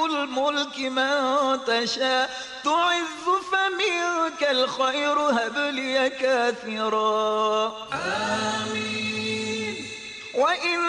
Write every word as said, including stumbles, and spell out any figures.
الملك من تشاء تعز فمنك الخير هب لي كاثرا آمين. وإن